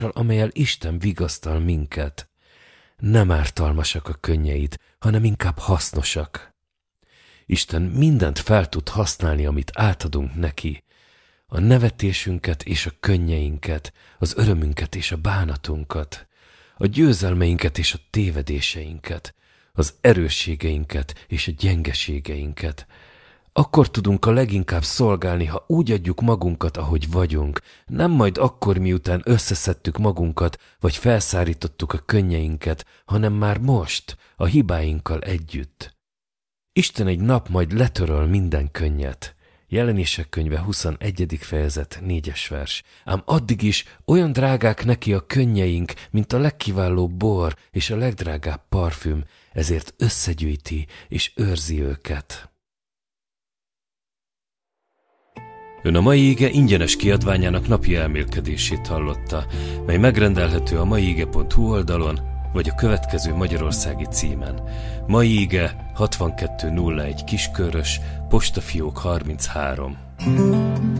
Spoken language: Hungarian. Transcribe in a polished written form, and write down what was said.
amellyel Isten vigasztal minket. Nem ártalmasak a könnyeid, hanem inkább hasznosak. Isten mindent fel tud használni, amit átadunk neki. A nevetésünket és a könnyeinket, az örömünket és a bánatunkat, a győzelmeinket és a tévedéseinket, az erősségeinket és a gyengeségeinket. Akkor tudunk a leginkább szolgálni, ha úgy adjuk magunkat, ahogy vagyunk, nem majd akkor, miután összeszedtük magunkat, vagy felszárítottuk a könnyeinket, hanem már most, a hibáinkkal együtt. Isten egy nap majd letöröl minden könnyet. Jelenések könyve 21. fejezet 4. vers. Ám addig is olyan drágák neki a könnyeink, mint a legkiválóbb bor és a legdrágább parfüm, ezért összegyűjti és őrzi őket. Ön a mai ige ingyenes kiadványának napi elmélkedését hallotta, mely megrendelhető a maiige.hu oldalon, vagy a következő magyarországi címen. Mai ige 6201 Kiskörös, postafiók 33.